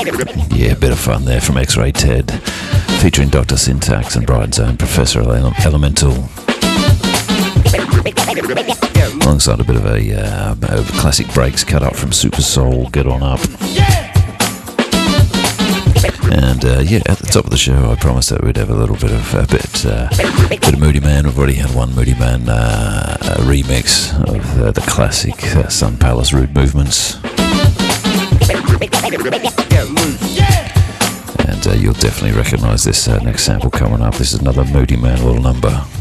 Yeah, a bit of fun there from X-Ray Ted, featuring Dr. Syntax and Brian's own Professor Elemental. Alongside a bit of a classic breaks cut up from Super Soul, Get On Up. And at the top of the show, I promised that we'd have a little bit of bit of Moody Man. We've already had one Moody Man remix of the classic Sun Palace Rude Movements. And you'll definitely recognise this next sample coming up. This is another Moody Man little number.